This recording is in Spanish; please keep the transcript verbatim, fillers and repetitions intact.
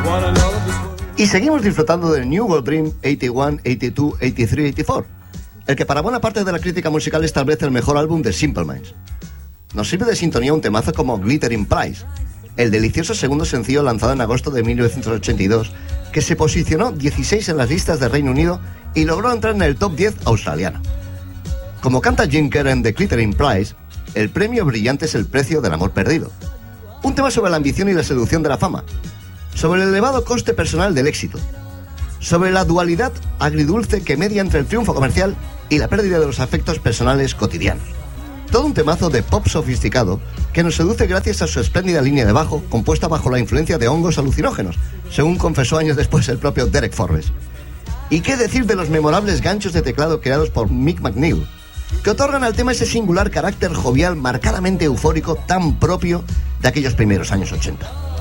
Y seguimos disfrutando del New World Dream ochenta y uno, ochenta y dos, ochenta y tres, ochenta y cuatro, el que para buena parte de la crítica musical es tal vez el mejor álbum de Simple Minds. Nos sirve de sintonía un temazo como Glittering Prize, el delicioso segundo sencillo lanzado en agosto de mil novecientos ochenta y dos, que se posicionó dieciséis en las listas de Reino Unido y logró entrar en el top diez australiano. Como canta Jim Kerr en The Glittering Prize, el premio brillante es el precio del amor perdido. Un tema sobre la ambición y la seducción de la fama, sobre el elevado coste personal del éxito, sobre la dualidad agridulce que media entre el triunfo comercial y la pérdida de los afectos personales cotidianos. Todo un temazo de pop sofisticado que nos seduce gracias a su espléndida línea de bajo, compuesta bajo la influencia de hongos alucinógenos, según confesó años después el propio Derek Forrest. ¿Y qué decir de los memorables ganchos de teclado creados por Mick McNeil, que otorgan al tema ese singular carácter jovial marcadamente eufórico tan propio de aquellos primeros años ochenta?